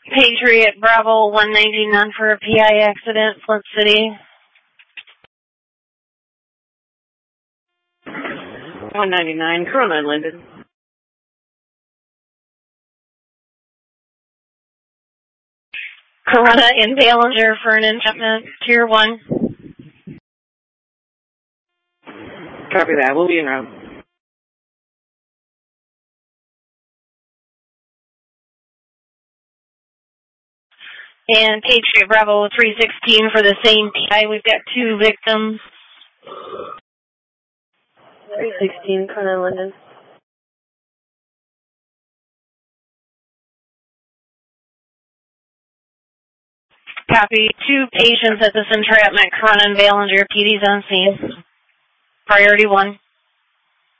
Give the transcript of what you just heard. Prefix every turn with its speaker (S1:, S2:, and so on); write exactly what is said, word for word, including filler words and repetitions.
S1: Patriot Bravo one ninety-nine for a P I accident, Flint City. one ninety-nine, Corona and Linden. Corona in Ballinger for an entrapment, Tier one.
S2: Copy that, we'll be en route.
S1: And Patriot Bravo three sixteen for the same P I. We've got two victims.
S3: three sixteen, Corona and Linden.
S1: Copy. Two patients at this entrapment, Corona and Ballinger. P D's on scene. Priority one.